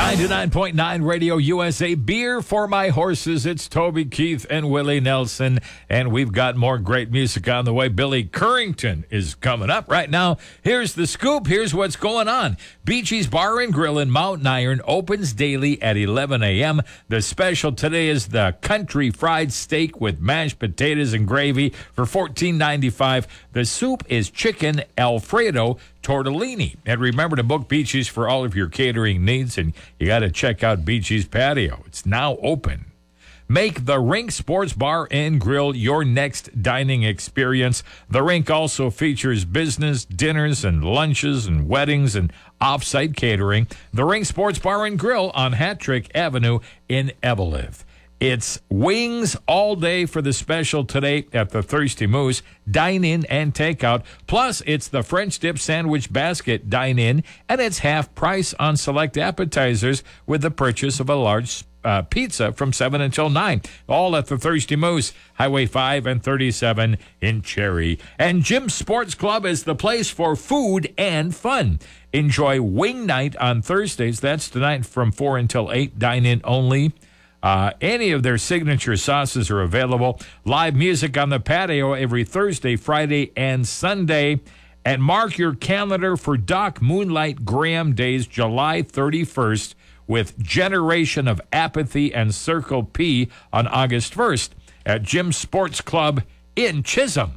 99.9 Radio USA. Beer for my horses. It's Toby Keith and Willie Nelson. And we've got more great music on the way. Billy Currington is coming up right now. Here's the scoop. Here's what's going on. Beachy's Bar and Grill in Mountain Iron opens daily at 11 a.m. The special today is the country fried steak with mashed potatoes and gravy for $14.95. The soup is chicken Alfredo tortellini. And remember to book Beachy's for all of your catering needs, and you got to check out Beachy's Patio. It's now open. Make the Rink Sports Bar and Grill your next dining experience. The Rink also features business, dinners, and lunches, and weddings, and off-site catering. The Rink Sports Bar and Grill on Hattrick Avenue in Evelyn. It's wings all day for the special today at the Thirsty Moose. Dine in and take out. Plus, it's the French dip sandwich basket dine in, and it's half price on select appetizers with the purchase of a large pizza from 7 until 9. All at the Thirsty Moose, Highway 5 and 37 in Cherry. And Jim's Sports Club is the place for food and fun. Enjoy Wing Night on Thursdays. That's tonight from 4 until 8. Dine in only. Any of their signature sauces are available. Live music on the patio every Thursday, Friday, and Sunday. And mark your calendar for Doc Moonlight Graham Days, July 31st, with Generation of Apathy and Circle P on August 1st at Jim's Sports Club in Chisholm.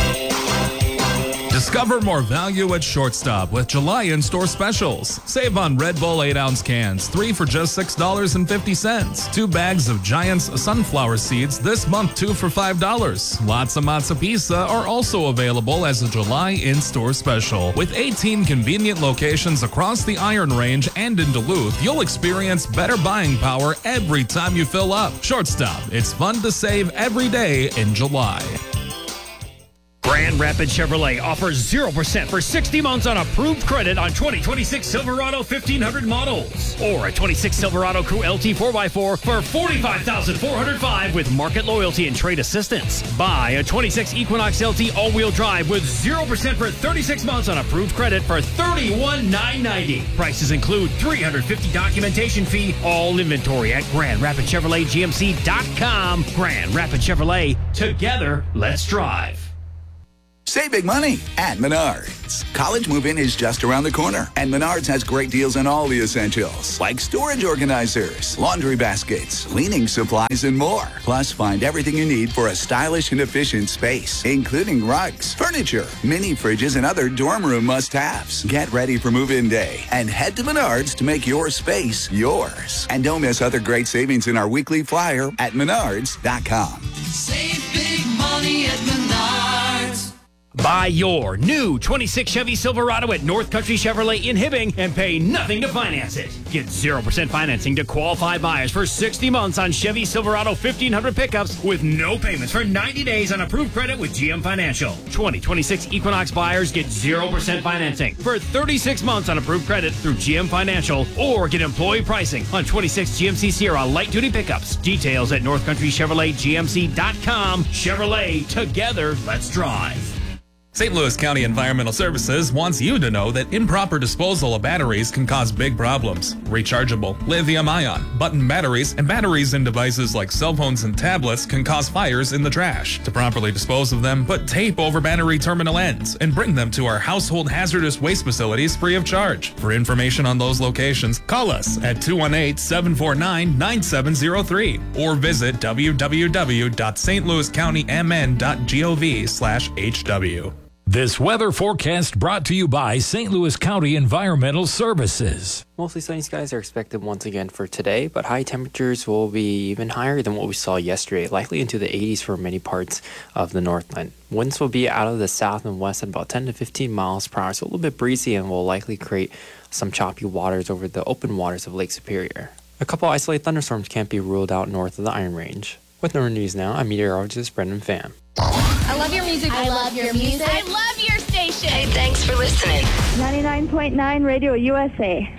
Discover more value at Shortstop with July in-store specials. Save on Red Bull 8-ounce cans, 3 for just $6.50. 2 bags of Giant's sunflower seeds, this month 2 for $5. Lots of Matza Pizza are also available as a July in-store special. With 18 convenient locations across the Iron Range and in Duluth, you'll experience better buying power every time you fill up. Shortstop, it's fun to save every day in July. Grand Rapids Chevrolet offers 0% for 60 months on approved credit on 2026 Silverado 1500 models. Or a 26 Silverado Crew LT 4x4 for $45,405 with market loyalty and trade assistance. Buy a 26 Equinox LT all-wheel drive with 0% for 36 months on approved credit for $31,990. Prices include $350 documentation fee. All inventory at Grand Rapids Chevrolet GMC.com. Grand Rapids Chevrolet. Together, let's drive. Save big money at Menards. College move-in is just around the corner, and Menards has great deals on all the essentials, like storage organizers, laundry baskets, cleaning supplies, and more. Plus, find everything you need for a stylish and efficient space, including rugs, furniture, mini fridges, and other dorm room must-haves. Get ready for move-in day and head to Menards to make your space yours. And don't miss other great savings in our weekly flyer at Menards.com. Save big money at Menards. Buy your new 26 Chevy Silverado at North Country Chevrolet in Hibbing and pay nothing to finance it. Get 0% financing to qualified buyers for 60 months on Chevy Silverado 1500 pickups with no payments for 90 days on approved credit with GM Financial. 2026 Equinox buyers get 0% financing for 36 months on approved credit through GM Financial, or get employee pricing on 26 GMC Sierra light-duty pickups. Details at North Country Chevrolet GMC.com. Chevrolet, together, let's drive. St. Louis County Environmental Services wants you to know that improper disposal of batteries can cause big problems. Rechargeable, lithium-ion, button batteries, and batteries in devices like cell phones and tablets can cause fires in the trash. To properly dispose of them, put tape over battery terminal ends and bring them to our household hazardous waste facilities free of charge. For information on those locations, call us at 218-749-9703 or visit www.stlouiscountymn.gov/HW. This weather forecast brought to you by St. Louis County Environmental Services. Mostly sunny skies are expected once again for today, but high temperatures will be even higher than what we saw yesterday, likely into the 80s for many parts of the Northland. Winds will be out of the south and west at about 10 to 15 miles per hour, so a little bit breezy, and will likely create some choppy waters over the open waters of Lake Superior. A couple isolated thunderstorms can't be ruled out north of the Iron Range. With Northern News Now, I'm meteorologist Brendan Pham. I love your music. I love your music. I love your station. Hey, thanks for listening. 99.9 Radio USA.